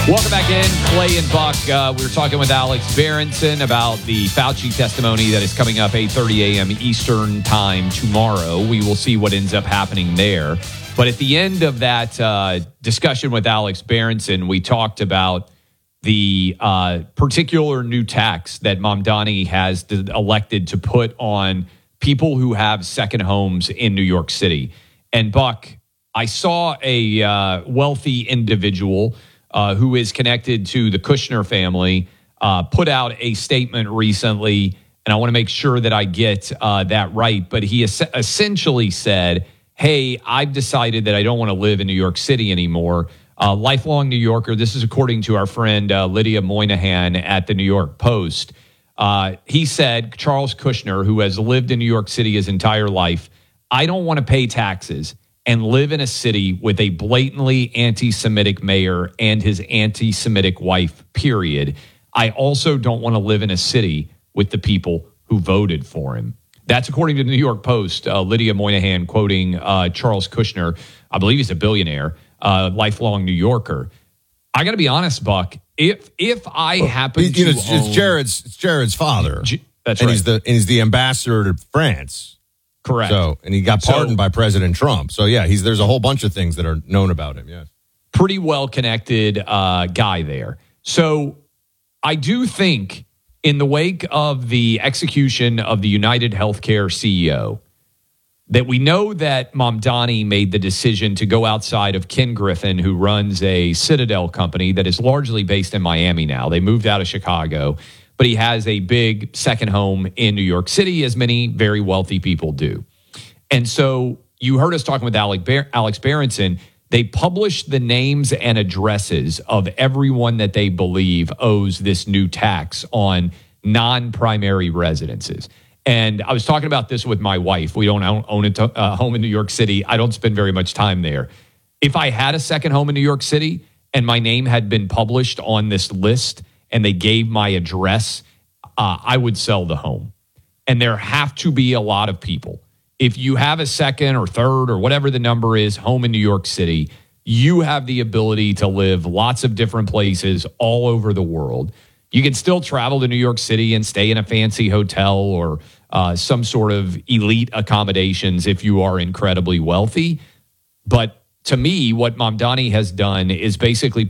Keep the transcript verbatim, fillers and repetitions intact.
Welcome back in, Clay and Buck. Uh, we were talking with Alex Berenson about the Fauci testimony that is coming up eight thirty a.m. Eastern time tomorrow. We will see what ends up happening there. But at the end of that uh, discussion with Alex Berenson, we talked about the uh, particular new tax that Mamdani has d- elected to put on people who have second homes in New York City. And Buck, I saw a uh, wealthy individual Uh, who is connected to the Kushner family, uh, put out a statement recently, and I want to make sure that I get uh, that right. But he es- essentially said, hey, I've decided that I don't want to live in New York City anymore. Uh, lifelong New Yorker. This is according to our friend uh, Lydia Moynihan at the New York Post. Uh, he said, Charles Kushner, who has lived in New York City his entire life, I don't want to pay taxes and live in a city with a blatantly anti-Semitic mayor and his anti-Semitic wife, period. I also don't want to live in a city with the people who voted for him. That's according to the New York Post, uh, Lydia Moynihan quoting uh, Charles Kushner. I believe he's a billionaire, uh, lifelong New Yorker. I got to be honest, Buck, if if I well, happen you to know, it's, own, it's Jared's it's Jared's father. G- that's and right. he's the and he's the ambassador to France. Correct. So, and he got pardoned so, by President Trump. So, yeah, he's there's a whole bunch of things that are known about him. Yes, pretty well connected uh, guy there. So, I do think in the wake of the execution of the United Healthcare C E O, that we know that Mamdani made the decision to go outside of Ken Griffin, who runs a Citadel company that is largely based in Miami now. They moved out of Chicago, but he has a big second home in New York City, as many very wealthy people do. And so you heard us talking with Alex Bar- Alex Berenson. They published the names and addresses of everyone that they believe owes this new tax on non-primary residences. And I was talking about this with my wife. We don't own, own a to- uh, home in New York City. I don't spend very much time there. If I had a second home in New York City and my name had been published on this list and they gave my address, uh, I would sell the home. And there have to be a lot of people. If you have a second or third or whatever the number is, home in New York City, you have the ability to live lots of different places all over the world. You can still travel to New York City and stay in a fancy hotel or uh, some sort of elite accommodations if you are incredibly wealthy. But to me, what Mamdani has done is basically